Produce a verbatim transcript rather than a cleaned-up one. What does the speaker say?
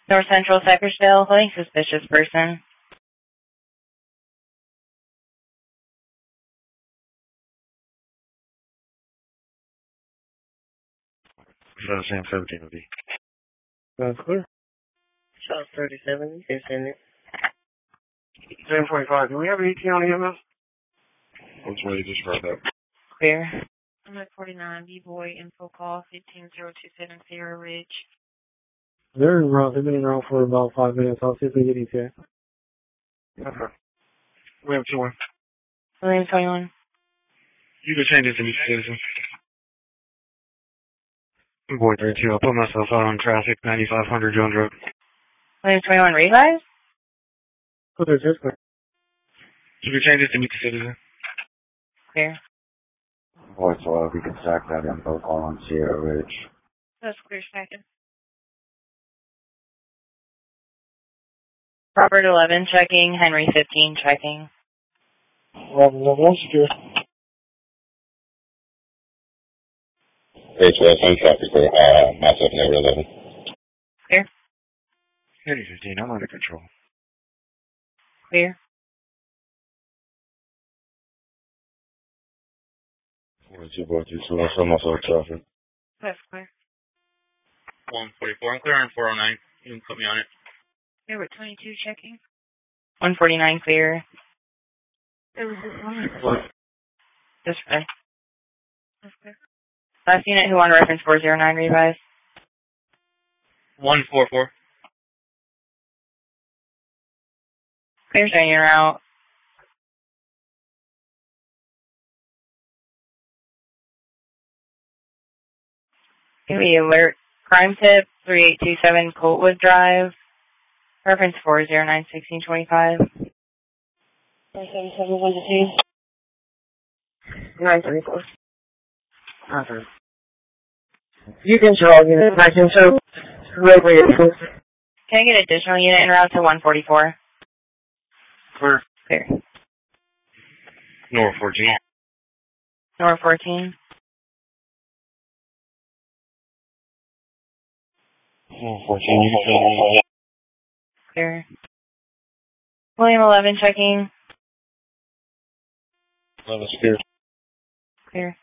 North Central Secretarial, holding suspicious person. South Sam seventeen will be. That's clear. South thirty-seven, you can send it. Sam twenty-five, do we have an E T on E M S? Which way you just heard that? Clear. I'm at forty-nine, B-Boy, info call, fifteen zero two seven, Sierra Ridge. They're en route. They've been en route for about five minutes. I'll see if we get E T A. Okay. We have two one. William twenty-one. You can change it to me, citizen. Boy thirty-two, I'll put myself out on traffic, ninety-five hundred Jones Road. William twenty-one, revise? Put their just clear. You can change it to me, citizen. Clear. Boy twelve, you can stack that info call on Sierra Ridge. That's clear, second. Robert eleven, checking. Henry fifteen, checking. Robert eleven, secure. H S N traffic for uh, myself, number eleven. Clear. Henry fifteen, I'm under control. Clear. forty-two, boy two, so I'm myself traffic. That's clear. one forty-four, I'm clear on four oh nine. You can put me on it. There were twenty-two checking. one forty-nine, clear. There was this one. Just right. That's clear. Last unit who on reference four oh nine, revise. one forty-four. Clear, staying your route. Give me alert. Crime tip, three eight two seven Coltwood Drive. Reference four oh nine, sixteen twenty-five. nine seven seven, one to two. nine thirty-four. Okay. You can show unit. I can show right where it is. Can I get additional unit en route to one forty-four? Clear. Clear. North fourteen. North fourteen. North fourteen, you can show me. Clear. William eleven, checking. eleven, secure. Clear.